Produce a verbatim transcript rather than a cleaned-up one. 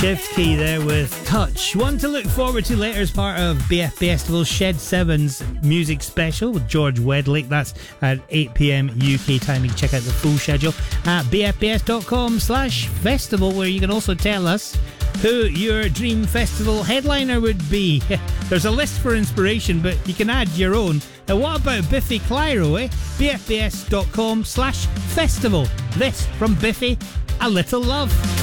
Gift Key there with Touch. One to look forward to later as part of B F Festival Shed seven's music special with George Wedlick. That's at eight p.m. U K time. You can check out the full schedule at bfbs.com slash festival, where you can also tell us who your dream festival headliner would be. There's a list for inspiration, but you can add your own. Now, what about Biffy Clyro, eh? bfbs.com slash festival. This from Biffy, A Little Love.